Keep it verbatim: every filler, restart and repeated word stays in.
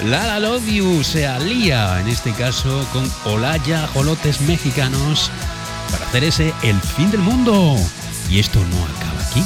Lala Love You se alía, en este caso, con Olaya Jolotes Mexicanos para hacer ese El Fin del Mundo. Y esto no acaba aquí.